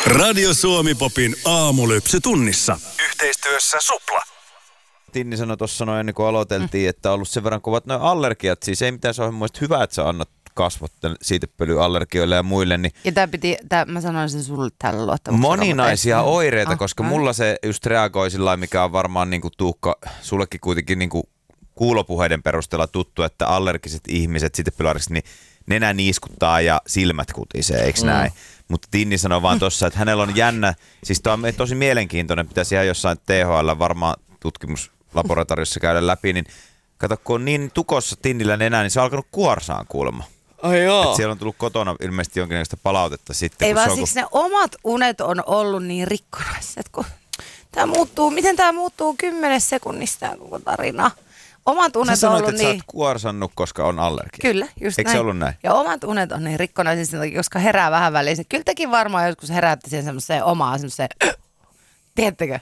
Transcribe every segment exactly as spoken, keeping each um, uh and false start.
Radio Suomi Popin aamulypsy tunnissa. Yhteistyössä Supla. Tinni sanoi tuossa noin ennen kuin aloiteltiin, mm. että on ollut sen verran kovat noin allergiat. Siis ei mitään, se on mun mielestä hyvä, että sä annat kasvot siitepölyallergioille ja muille. Niin ja tää piti, tää, mä sanoin sen sulle tällä luottamuksella. Moninaisia mutta oireita, ah, koska ah. mulla se just reagoi sillä, mikä on varmaan niin kuin Tuukka, sullekin kuitenkin niin kuin kuulopuheiden perusteella tuttu, että allergiset ihmiset, siitepölyallergiset, niin nenä niiskuttaa ja silmät kutisee, eikö mm. näin? Mutta Tinni sanoi vaan tuossa, että hänellä on jännä, siis tämä on tosi mielenkiintoinen, pitäisi ihan jossain T H L varmaan tutkimuslaboratoriossa käydä läpi, niin kato, kun on niin tukossa Tinnillä nenää, niin se on alkanut kuorsaan kuulemma. Ai joo. Että siellä on tullut kotona ilmeisesti jonkinlaista palautetta sitten. Ei vaan kun siksi kun ne omat unet on ollut niin rikkonaiset, kun tää muuttuu, miten tämä muuttuu kymmenes sekunnista koko tarina. Omat unet sä on sanoit, ollut että niin... sä oot kuorsannut, koska on allergia. Kyllä, just Eikö näin. se ollut näin? Ja omat unet on niin rikkonaisia sen takia, koska herää vähän väliin. Kyllä tekin varmaan joskus herätti sen semmoiseen omaan semmoiseen, tiedättekö?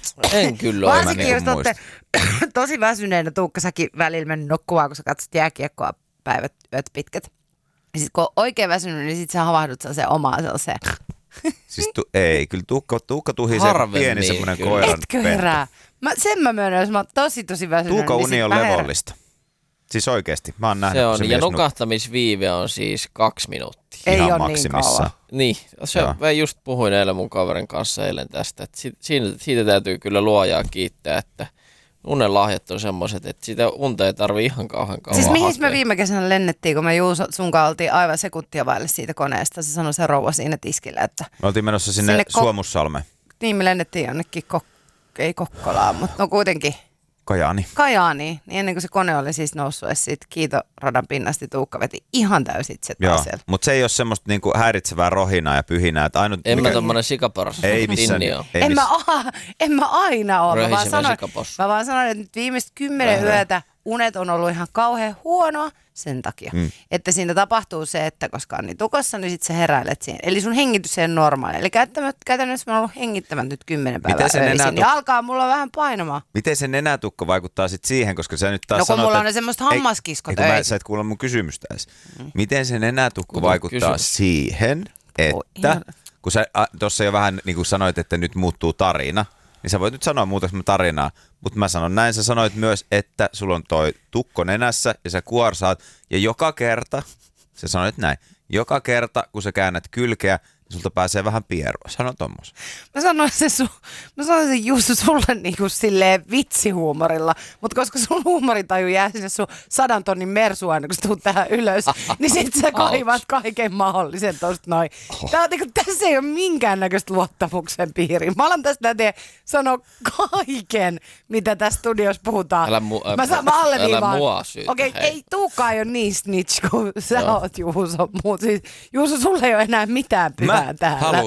En kyllä ole. Varsinkin niin jos olette tosi väsyneenä, Tuukka, säkin välillä mennyt nukkumaan, kun sä katsot jääkiekkoa päivät, yöt pitkät. Ja sit kun on oikein väsynyt, niin sit sä havahdut sellaiseen omaan sellaiseen. Siis tu- ei, kyllä Tuukka, tuukka tuhisee pieni semmoinen koiran Etkö herää? Mä, sen mä myönnän, jos mä oon tosi tosi väsynyt. Tuukka niin uni on levollista. Siis oikeesti, mä oon nähnyt. Se on, se ja nukahtamisviive on siis kaksi minuuttia. Ei ihan ole maksimissaan. niin kauan. Niin, se, Joo. mä just puhuin eilen mun kaverin kanssa eilen tästä, että si, siitä, siitä täytyy kyllä luojaa kiittää, että unen lahjat on semmoiset, että sitä unta ei tarvii ihan kauhean kauan Siis mihin hakea. me viime kesänä lennettiin, kun me Juuso sunkaan oltiin aivan sekuntia vaille siitä koneesta. Se sanoi se rouva siinä tiskillä, että... Me oltiin menossa sinne, Sinne ko- Suomussalmeen. Niin me lennettiin jonnekin, Kok- ei Kokkolaan, mutta no kuitenkin Kajaani. Kajaaniin. Niin ennen kuin se kone oli siis noussut edes siitä kiitoradan pinnasti, Tuukka veti ihan täysin se Joo, taas siellä. mutta se ei ole semmoista niinku häiritsevää rohinaa ja pyhinää. Että ainut, En mikä- mä tommonen sikaporas. Ei missään. Tinni on. Ei En, miss- mä, a- en mä aina ole. Mä vaan, Röhisevä sanoin, sikapossu. mä vaan sanoin, että nyt viimeiset kymmenen Vähän. yötä unet on ollut ihan kauhean huonoa sen takia. Mm. Että siinä tapahtuu se, että koska on niin tukossa, niin sit sä heräilet siihen. Eli sun hengitys ei ole normaali. Eli käytännössä mä oon ollut hengittämät nyt kymmenen päivää Miten se nenä öisin. tu- Ja alkaa mulla vähän painamaan. Miten se nenätukko vaikuttaa sitten siihen, koska sä nyt taas No kun sanoit, mulla on että- ne semmoiset Ei- hammaskiskot ei, kun mä, öisin. sä et kuulla mun kysymystä edes. Mm. Miten se nenätukko Kuule vaikuttaa kysymys. siihen, että ihan- kun sä tuossa jo vähän niin kuin sanoit, että nyt muuttuu tarina, niin sä voit nyt sanoa muutaksi tarinaa, mutta mä sanon näin, sä sanoit myös, että sulla on toi tukko nenässä ja sä kuorsaat ja joka kerta, sä sanoit näin, joka kerta kun sä käännät kylkeä, niin sulta pääsee vähän pierua. Sano tommos. Mä sanoin se, su, mä sanoin se Juuso sulle niinku silleen vitsihuumorilla, mutta koska sun huumorintaju jää sinne sun sadan tonnin mersuun aina, kun sä tuut tähän ylös, niin sit sä kaivat kaiken mahdollisen tosta noin. Tää on, niinku, tässä ei ole minkäännäköistä luottamuksen piiriä. Mä alan tästä näin sanoa kaiken, mitä tässä studiossa puhutaan. Älä mu- mä, sa- mä alleviivaan. älä mua syytä, Okei, hei. ei Tuukka ei ole niin snitch kuin sä Joo. oot, Juuso. Mut siis, Juuso, sulla ei ole enää mitään pyhää Mä täällä. haluan